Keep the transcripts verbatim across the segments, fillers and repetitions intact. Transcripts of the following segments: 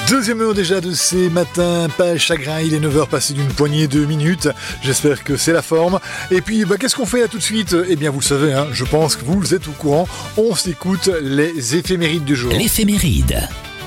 Deuxième heure déjà de ces matins, pas chagrin, il est neuf heures passé d'une poignée de minutes. J'espère que c'est la forme. Et puis, bah, qu'est-ce qu'on fait là tout de suite ? Eh bien, vous le savez, hein, je pense que vous êtes au courant. On s'écoute les éphémérides du jour. L'éphéméride.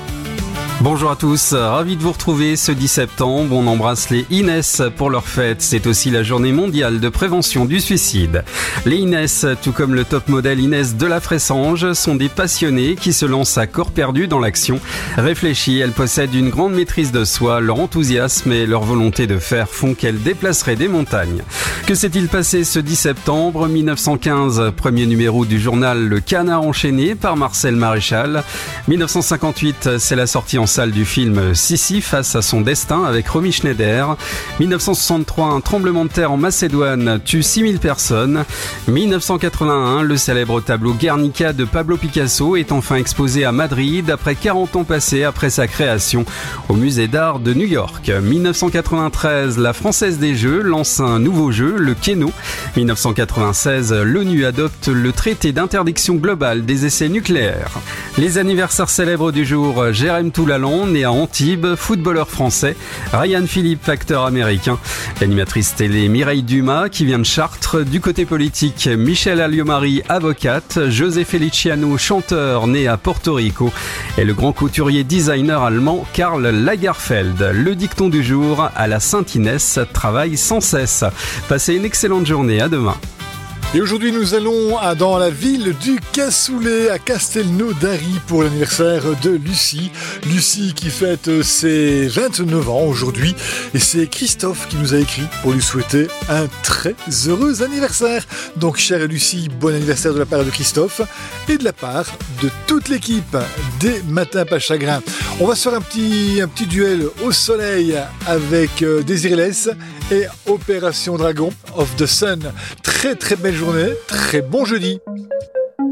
Bonjour à tous, ravi de vous retrouver ce dix septembre. On embrasse les Inès pour leur fête. C'est aussi la journée mondiale de prévention du suicide. Les Inès, tout comme le top modèle Inès de la Fressange, sont des passionnés qui se lancent à corps perdu dans l'action. Réfléchies, elles possèdent une grande maîtrise de soi. Leur enthousiasme et leur volonté de faire font qu'elles déplaceraient des montagnes. Que s'est-il passé ce dix septembre mille neuf cent quinze, premier numéro du journal Le Canard enchaîné par Marcel Maréchal. mille neuf cent cinquante-huit, c'est la sortie en salle du film Sissi face à son destin avec Romy Schneider. mille neuf cent soixante-trois, un tremblement de terre en Macédoine tue six mille personnes. mille neuf cent quatre-vingt-un, le célèbre tableau Guernica de Pablo Picasso est enfin exposé à Madrid après quarante ans passés après sa création au musée d'art de New York. mille neuf cent quatre-vingt-treize, la Française des Jeux lance un nouveau jeu, le Keno. mille neuf cent quatre-vingt-seize, l'ONU adopte le traité d'interdiction globale des essais nucléaires. Les anniversaires célèbres du jour, Jérém Toulalan, né à Antibes, footballeur français. Ryan Philippe, acteur américain. L'animatrice télé Mireille Dumas, qui vient de Chartres. Du côté politique, Michèle Alliot-Marie, avocate. José Feliciano, chanteur, né à Porto Rico. Et le grand couturier designer allemand Karl Lagerfeld. Le dicton du jour, à la Sainte-Inès, travaille sans cesse. Passez une excellente journée, à demain. Et aujourd'hui, nous allons à, dans la ville du Cassoulet, à Castelnaudary, pour l'anniversaire de Lucie. Lucie qui fête ses vingt-neuf ans aujourd'hui. Et c'est Christophe qui nous a écrit pour lui souhaiter un très heureux anniversaire. Donc, chère Lucie, bon anniversaire de la part de Christophe et de la part de toute l'équipe des Matins Pas Chagrin. On va se faire un petit, un petit duel au soleil avec euh, Desireless et Opération Dragon of the Sun. Très très belle journée, très bon jeudi.